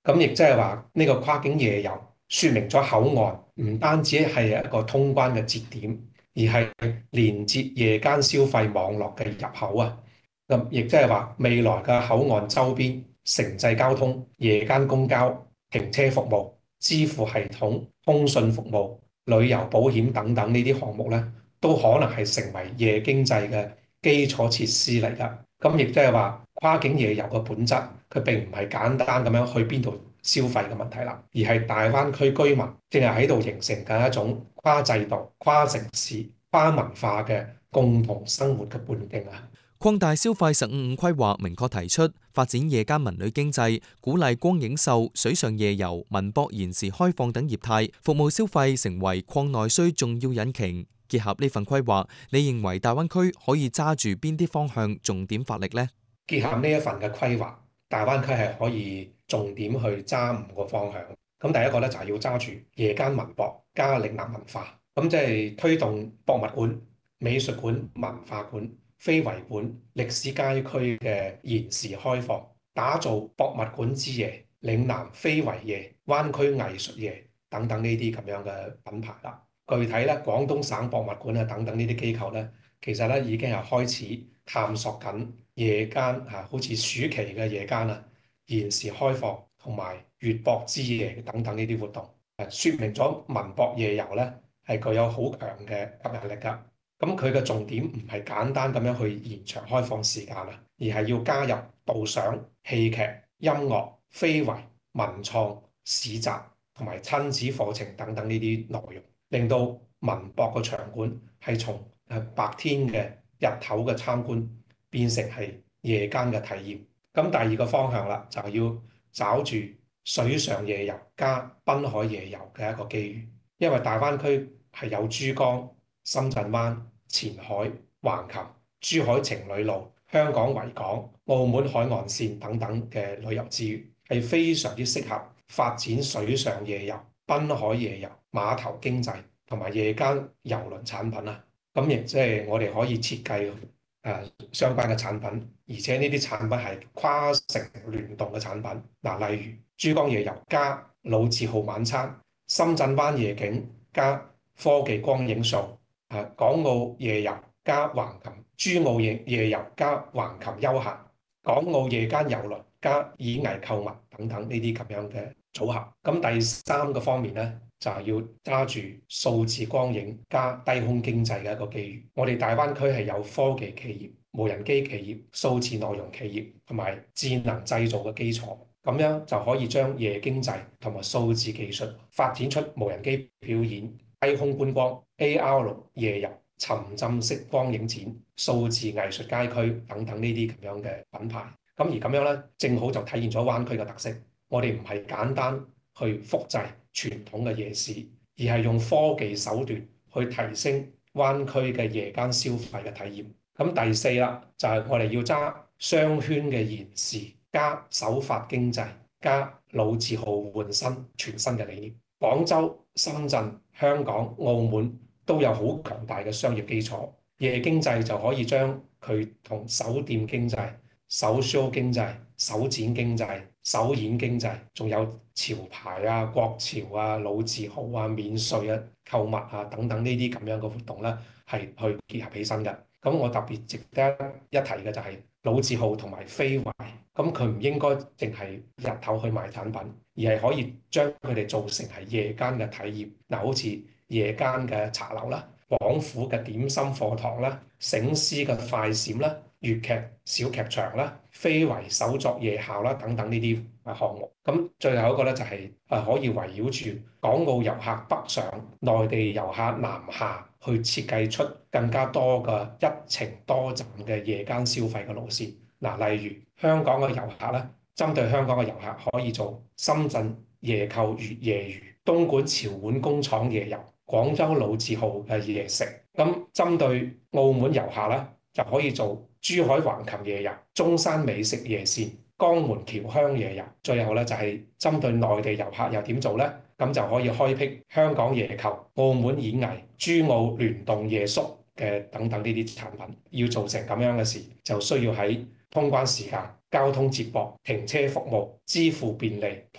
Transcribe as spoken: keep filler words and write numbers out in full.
咁亦即係話呢個跨境夜遊，説明咗口岸唔單止係一個通關嘅節點，而係連接夜間消費網絡嘅入口啊。咁亦即係話未來嘅口岸周邊城際交通、夜間公交、停車服務、支付系統、通訊服務、旅遊保險等等呢啲項目咧，都可能係成為夜經濟嘅基礎設施嚟㗎。咁亦即係話跨境夜遊嘅本質，佢並唔係簡單咁樣去邊度消費嘅問題啦，而係大灣區居民正係喺度形成緊一種跨制度、跨城市、跨文化嘅共同生活嘅半徑啊！ 擴大消費十五五規劃明確提出發展夜間文旅經濟，鼓勵光影秀、水上夜遊、文博延時開放等業態，服務消費成為擴內需重要引擎。結合呢份規劃，你認為大灣區可以揸住邊啲方向重點發力呢？ 結合呢一份嘅規劃，大灣區係可以重點去揸五個方向。咁第一個咧就係要揸住夜間文博加嶺南文化，咁即係推動博物館、美術館、文化館、非遺館、歷史街區嘅延時開放，打造博物館之夜、嶺南非遺夜、灣區藝術夜等等呢啲咁樣嘅品牌啦。具體咧，廣東省博物館啊等等呢啲機構咧，其實咧已經係開始探索緊夜間嚇，好似暑期嘅夜間啊，延時開放同埋粵博之夜等等呢啲活動，誒説明咗文博夜遊咧係具有好強嘅吸引力㗎。咁佢嘅重點唔係簡單咁樣去延長開放時間啊，而係要加入導賞、戲劇、音樂、非遺、文創、市集同埋親子課程等等呢啲內容，令到文博嘅場館係從誒白天嘅日頭嘅參觀變成係夜間嘅體驗。咁第二個方向啦，就係要找住水上夜遊加濱海夜遊嘅一個機遇，因為大灣區係有珠江、深圳灣、前海、橫琴、珠海情侶路、香港維港、澳門海岸線等等嘅旅遊資源，係非常之適合發展水上夜遊、濱海夜遊、碼頭經濟同埋夜間郵輪產品啊。咁亦即係我哋可以設計誒、呃、相關嘅產品，而且呢啲產品係跨城聯動嘅產品。嗱、呃，例如珠江夜遊加老字號晚餐、深圳灣夜景加科技光影秀。啊！港澳夜遊加橫琴，珠澳夜夜遊加橫琴休閒，港澳夜間郵輪加演藝購物等等呢啲咁樣嘅組合。咁第三個方面咧，就係要揸住數字光影加低空經濟嘅一個機遇。我哋大灣區係有科技企業、無人機企業、數字內容企業同埋智能製造嘅基礎，咁樣就可以將夜經濟同埋數字技術發展出無人機表演、低空觀光、A R 夜遊、沉浸式光影展、數字藝術街區等等呢啲咁樣嘅品牌。咁而咁樣咧，正好就體現咗灣區嘅特色。我哋唔係簡單去複製傳統嘅夜市，而係用科技手段去提升灣區嘅夜間消費嘅體驗。咁第四啦，就係我哋要揸雙圈嘅延時加首發經濟加老字號換新全新嘅理念。廣州、深圳、香港、澳門都有好強大嘅商業基礎，夜經濟就可以將佢同酒店經濟、首 show 經濟、首展經濟、首演經濟，仲有潮牌啊、國潮啊、老字號啊、免稅啊、購物啊等等呢啲咁樣嘅活動咧，係去結合起身嘅。咁我特別值得一提嘅就係老字號同埋非遺，咁佢唔應該淨係日頭去賣產品，而係可以將佢哋做成係夜間嘅體驗。嗱，好似夜間嘅茶樓啦、廣府嘅點心課堂啦、醒獅嘅快閃啦、粵劇小劇場啦、非遺手作夜校啦等等呢啲啊項目。咁最後一個咧就係誒可以圍繞住港澳遊客北上、內地遊客南下，去設計出更加多嘅一程多站嘅夜間消費嘅路線。嗱，例如香港嘅遊客咧，針對香港嘅遊客可以做深圳夜購粵夜魚、東莞潮碗工廠夜遊、廣州老字號嘅夜食。咁針對澳門遊客咧，就可以做珠海橫琴夜遊、中山美食夜線、江門僑鄉夜遊。最後咧就係針對內地遊客又點做咧？咁就可以開闢香港夜購、澳門演藝、珠澳聯動夜宿嘅等等呢啲產品。要做成咁樣嘅事，就需要喺通關時間、交通接駁、停車服務、支付便利、